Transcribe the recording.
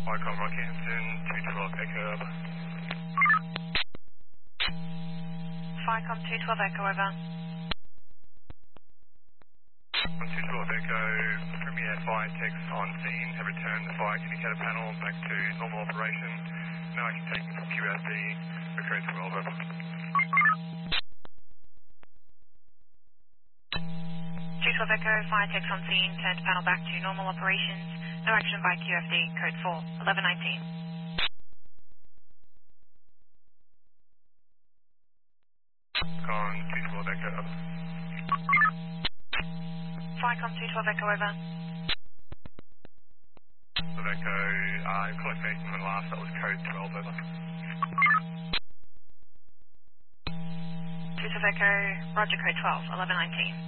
Icon Rockhampton, 212 Echo, over. Ficom 212 Echo, over. 212 Echo, Premier Fire Techs on scene, have returned the fire communicator panel back to normal operation. Now I can take it from QSD, for code 12, over. 212 Echo, Fire Techs on scene, turned panel back to normal operations. No action by QFD, code 4, 1119. Icon 212 Echo, over. Ficom 212 Echo, over. Echo, collect back from the last, that was code 12, over. 212 Echo, Roger, code 12, 1119.